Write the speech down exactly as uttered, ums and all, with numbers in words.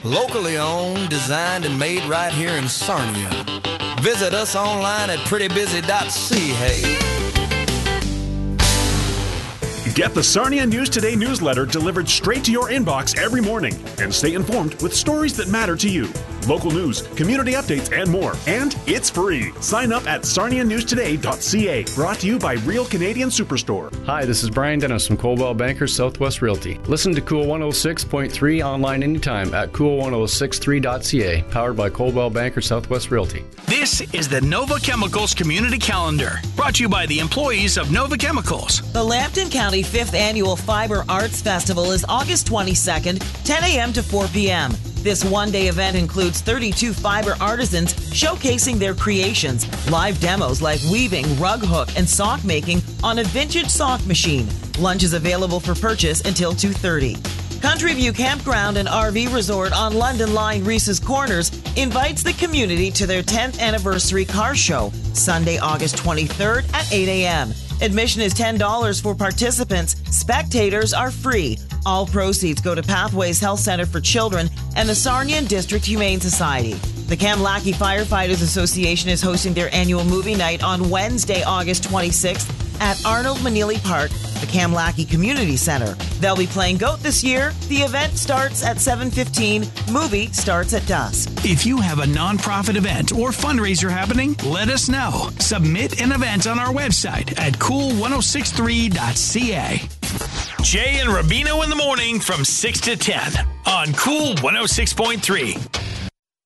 Locally owned, designed, and made right here in Sarnia. Visit us online at pretty busy dot c a. Get the Sarnia News Today newsletter delivered straight to your inbox every morning and stay informed with stories that matter to you. Local news, community updates, and more. And it's free. Sign up at sarnia news today dot c a. Brought to you by Real Canadian Superstore. Hi, this is Brian Dennis from Coldwell Banker Southwest Realty. Listen to Cool one oh six point three online anytime at cool ten sixty-three dot c a. Powered by Coldwell Banker Southwest Realty. This is the Nova Chemicals Community Calendar, brought to you by the employees of Nova Chemicals. The Lambton County fifth Annual Fiber Arts Festival is August twenty-second, ten a.m. to four p.m. This one-day event includes thirty-two fiber artisans showcasing their creations, live demos like weaving, rug hook, and sock making on a vintage sock machine. Lunch is available for purchase until two thirty. Country View Campground and R V Resort on London Line Reese's Corners invites the community to their tenth anniversary car show, Sunday, August twenty-third at eight a.m. Admission is ten dollars for participants. Spectators are free. All proceeds go to Pathways Health Center for Children and the Sarnia District Humane Society. The Kamlaki Firefighters Association is hosting their annual movie night on Wednesday, August twenty-sixth at Arnold Manili Park, the Kamlaki Community Center. They'll be playing GOAT this year. The event starts at seven fifteen. Movie starts at dusk. If you have a nonprofit event or fundraiser happening, let us know. Submit an event on our website at cool ten sixty-three dot c a. Jay and Rubino in the morning from six to ten on Cool one oh six point three.